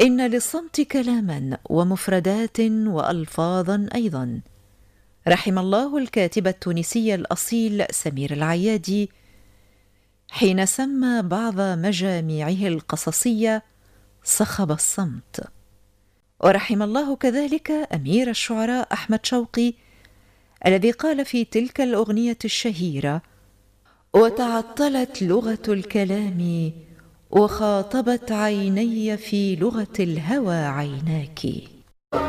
إن للصمت كلاما ومفردات وألفاظا أيضا. رحم الله الكاتب التونسي الأصيل سمير العيادي حين سمى بعض مجاميعه القصصية صخب الصمت. ورحم الله كذلك أمير الشعراء أحمد شوقي الذي قال في تلك الأغنية الشهيرة: وتعطلت لغة الكلام وخاطبت عيني في لغة الهوى عيناك.